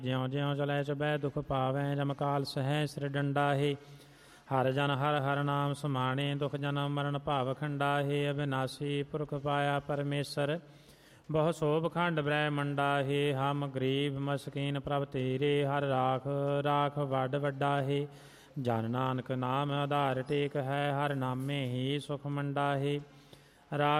ਜਿਉ ਜਿਉ ਚਲੈ ਚਬੈ ਦੁਖ ਪਾਵੈ ਜਮਕਾਲ ਸਹੈ ਸਿਰ ਡੰਡਾਹੇ ਹਰ ਜਨ ਹਰ ਹਰ ਨਾਮ ਸਮਾਣੇ ਦੁਖ ਜਨਮ ਮਰਨ ਭਾਵ ਖੰਡਾਹੇ ਅਬਿਨਾਸੀ ਪੁਰਖ ਪਾਇਆ ਪਰਮੇਸ਼ਰ ਬਹੁ ਸੋਭ ਖੰਡ ਬ੍ਰਹਿਮੰਡਾਹੇ ਹਮ ਗਰੀਬ ਮਸਕੀਨ ਪ੍ਰਭ ਤੇਰੇ ਹਰ ਰਾਖ ਰਾਖ ਵੱਡ ਵੱਡਾਹੇ ਜਨ ਨਾਨਕ ਨਾਮ ਆਧਾਰ ਟੇਕ ਹੈ ਹਰ ਨਾਮੇ ਹੀ ਸੁਖ ਮੰਡਾਹੇ